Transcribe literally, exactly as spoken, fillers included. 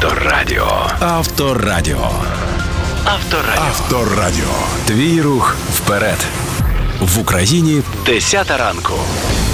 Авторадіо. Авторадіо. Авторадіо. Авторадіо. Твій рух вперед. В Україні десята ранку.